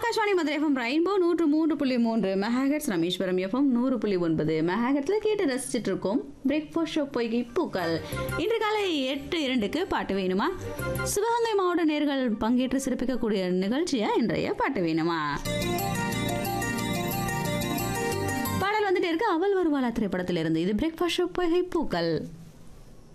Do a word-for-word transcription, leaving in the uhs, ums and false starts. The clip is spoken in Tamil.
ஆகாஷ்வாணி மதுரை எஃப்எம் ரெயின்போ நூற்று மூன்று புள்ளி மூன்று மெகாஹெட்ஸ், ராமேஸ்வரம் எஃப்எம் நூறு புள்ளி ஒன்பது மெகாஹெட்ஸ்ல கேட்டு ரசிச்சிட்டு இருக்கோம் பிரேக்ஃபாஸ்ட் ஷோ பொய்கை பூக்கள். இன்று காலை எட்டு இரண்டுக்கு பாட்டு வேணுமா, சிவகங்கை மாவட்ட நேர்கள் பங்கேற்று சிறப்பிக்கக்கூடிய நிகழ்ச்சியா இன்றைய பாட்டு வேணுமா. பாடல் வந்துட்டே இருக்கு அவள் வருவாளா திரைப்படத்திலிருந்து. இது பிரேக்ஃபாஸ்ட் ஷோ பொய்கை பூக்கள்.